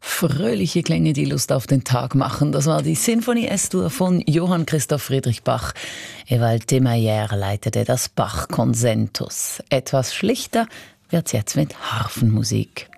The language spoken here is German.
Fröhliche Klänge, die Lust auf den Tag machen. Das war die Sinfonie S-Dur von Johann Christoph Friedrich Bach. Ewald de Mayer leitete das Bach-Konsentus. Etwas schlichter wird's jetzt mit Harfenmusik.